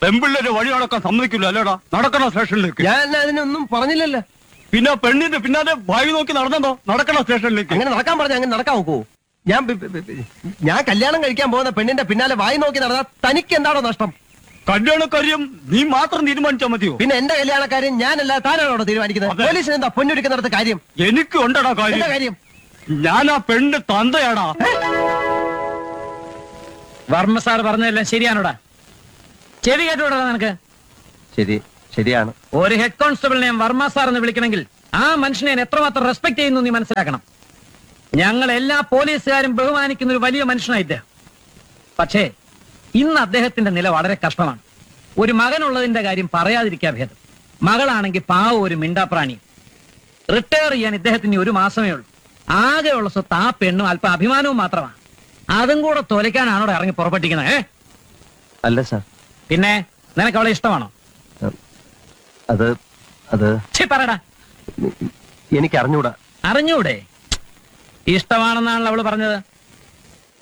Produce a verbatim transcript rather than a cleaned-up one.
പെമ്പിള്ളേരെ വഴി നടക്കാൻ സമ്മതിക്കില്ല അല്ലേടാ? നടക്കണ സ്റ്റേഷനിലേക്ക്. ഞാൻ അതിനൊന്നും പറഞ്ഞില്ലല്ലോ. പിന്നെ പെണ്ണിന്റെ പിന്നാലെ വായി നോക്കി നടന്നോ? നടക്കണ സ്റ്റേഷനിലേക്ക്. അങ്ങനെ നടക്കാൻ പറഞ്ഞ അങ്ങനെ നടക്കാൻ നോക്കൂ? ഞാൻ ഞാൻ കല്യാണം കഴിക്കാൻ പോകുന്ന പെണ്ണിന്റെ പിന്നാലെ വായി നോക്കി നടന്നാൽ തനിക്ക് എന്താണോ നഷ്ടം? കല്യാണക്കാര്യം നീ മാത്രം തീരുമാനിച്ചാൽ മതിയോ? പിന്നെ എന്റെ കല്യാണക്കാര്യം ഞാനല്ല, താനാണോ തീരുമാനിക്കുന്നത്? പോലീസിന് എന്താ പൊന്നൊരുക്കുന്നിടത്ത് കാര്യം? എനിക്ക് ഉണ്ടടാ കാര്യം. കാര്യം ഞാൻ ആ പെണ്ണിന്റെ തന്തയാടാ. വർമ്മ സാർ പറഞ്ഞതെല്ലാം ശരിയാണോടാ? ചെവി കേട്ടോടാ നിനക്ക്? ശരി, ശരിയാണ്. ഒരു ഹെഡ് കോൺസ്റ്റബിളിനെ വർമ്മ സാർ എന്ന് വിളിക്കണമെങ്കിൽ ആ മനുഷ്യനെ എത്രമാത്രം റെസ്പെക്ട് ചെയ്യുന്നു നീ മനസ്സിലാക്കണം. ഞങ്ങൾ എല്ലാ പോലീസുകാരും ബഹുമാനിക്കുന്ന ഒരു വലിയ മനുഷ്യനായിട്ട്. പക്ഷേ ഇന്ന് അദ്ദേഹത്തിന്റെ നില വളരെ കഷ്ടമാണ്. ഒരു മകനുള്ളതിന്റെ കാര്യം പറയാതിരിക്കാ ഭേദം. മകളാണെങ്കിൽ പാവം ഒരു മിണ്ടാപ്രാണി. റിട്ടയർ ചെയ്യാൻ ഇദ്ദേഹത്തിന് ഒരു മാസമേ ഉള്ളൂ. ആകെയുള്ള സ്വത്ത് ആ പെണ്ണും അല്പം അഭിമാനവും മാത്രമാണ്. അതും കൂടെ തൊലയ്ക്കാനാണോ ഇറങ്ങി പുറപ്പെട്ടിരിക്കുന്നത്? ഏ അല്ല സാർ. പിന്നെ നിനക്ക് അവളെ ഇഷ്ടമാണോ? അത് അത് പറയടാ. എനിക്ക് അറിഞ്ഞൂടാ. അറിഞ്ഞൂടെ? ഇഷ്ടമാണെന്നാണല്ലോ അവള് പറഞ്ഞത്.